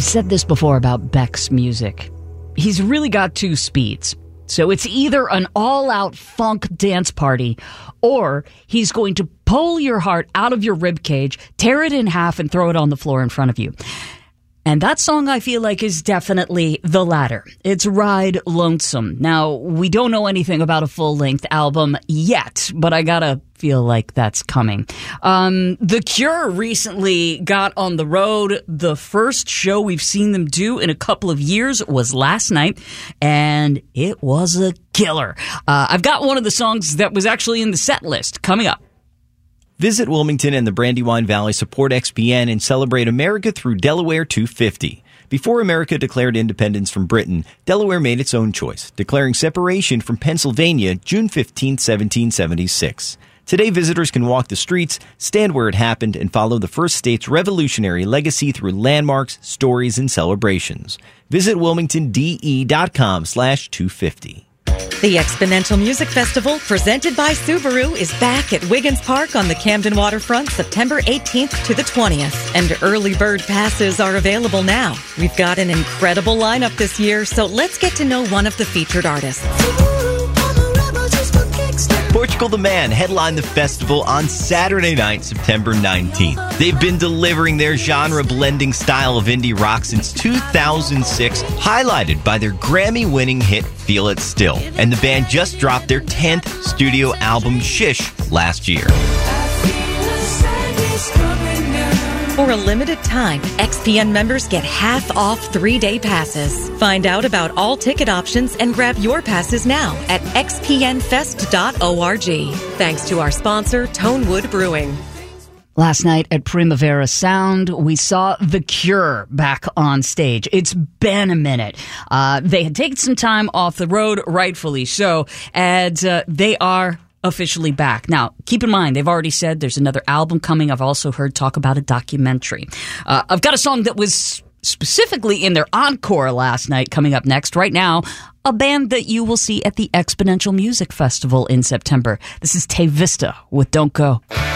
I've said this before about Beck's music. He's really got two speeds. So it's either an all-out funk dance party, or he's going to pull your heart out of your ribcage, tear it in half, and throw it on the floor in front of you. And that song, I feel like, is definitely the latter. It's Ride Lonesome. Now, we don't know anything about a full-length album yet, but I gotta feel like that's coming. The Cure recently got on the road. The first show we've seen them do in a couple of years was last night, and it was a killer. I've got one of the songs that was actually in the set list coming up. Visit Wilmington and the Brandywine Valley, support XPN, and celebrate America through Delaware 250. Before America declared independence from Britain, Delaware made its own choice, declaring separation from Pennsylvania June 15, 1776. Today, visitors can walk the streets, stand where it happened, and follow the first state's revolutionary legacy through landmarks, stories, and celebrations. Visit wilmingtonde.com/250. The Exponential Music Festival, presented by Subaru, is back at Wiggins Park on the Camden waterfront September 18th to the 20th. And early bird passes are available now. We've got an incredible lineup this year, so let's get to know one of the featured artists. Portugal the Man headlined the festival on Saturday night, September 19th. They've been delivering their genre-blending style of indie rock since 2006, highlighted by their Grammy-winning hit Feel It Still. And the band just dropped their 10th studio album, Shish, last year. For a limited time, XPN members get half off 3-day passes. Find out about all ticket options and grab your passes now at xpnfest.org. Thanks to our sponsor, Tonewood Brewing. Last night at Primavera Sound, we saw The Cure back on stage. It's been a minute. They had taken some time off the road, rightfully so, and they are officially back. Now, keep in mind, they've already said there's another album coming. I've also heard talk about a documentary. I've got a song that was specifically in their encore last night coming up next. Right now, a band that you will see at the Exponential Music Festival in September. This is Te Vista with Don't Go.